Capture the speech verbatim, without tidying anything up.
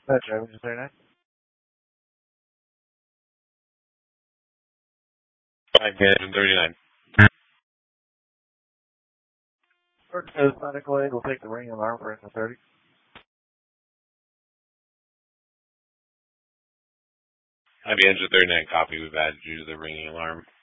That's right, engine thirty-nine. Five engine thirty-nine. First says medical aid will take the ring alarm for engine thirty. I'd be engine thirty-nine copy. We've added you to the ringing alarm.